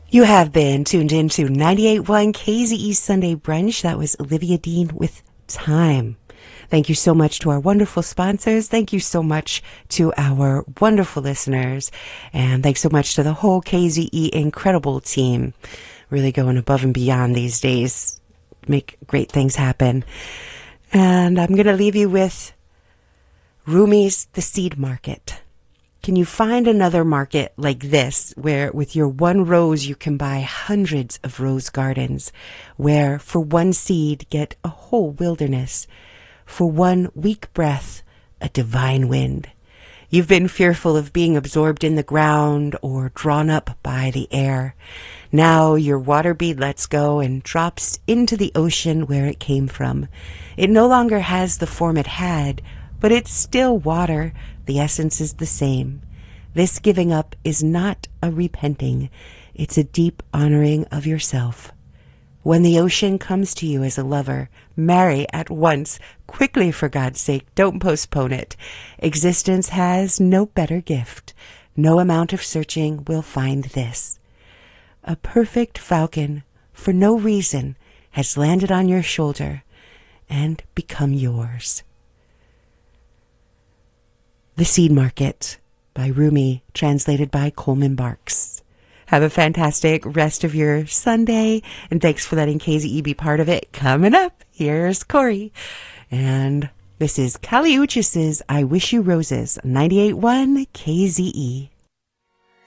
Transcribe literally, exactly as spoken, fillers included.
You have been tuned into ninety-eight point one K Z E Sunday Brunch. That was Olivia Dean with Time. Thank you so much to our wonderful sponsors. Thank you so much to our wonderful listeners. And thanks so much to the whole K Z E incredible team. Really going above and beyond these days. Make great things happen. And I'm going to leave you with Rumi's The Seed Market. Can you find another market like this where with your one rose you can buy hundreds of rose gardens, where for one seed get a whole wilderness, for one weak breath a divine wind? You've been fearful of being absorbed in the ground or drawn up by the air. Now your water bead lets go and drops into the ocean where it came from. It no longer has the form it had, but it's still water. The essence is the same. This giving up is not a repenting. It's a deep honoring of yourself. When the ocean comes to you as a lover, marry at once. Quickly, for God's sake, don't postpone it. Existence has no better gift. No amount of searching will find this. A perfect falcon, for no reason, has landed on your shoulder and become yours. The Seed Market by Rumi, translated by Coleman Barks. Have a fantastic rest of your Sunday, and thanks for letting K Z E be part of it. Coming up, here's Corey. And this is Kali Uchis's I Wish You Roses, ninety-eight point one K Z E.